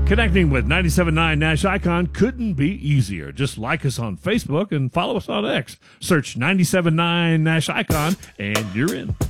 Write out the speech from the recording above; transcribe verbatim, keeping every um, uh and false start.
Connecting with ninety-seven point nine Nash Icon couldn't be easier. Just like us on Facebook and follow us on X. Search ninety-seven point nine Nash Icon and you're in.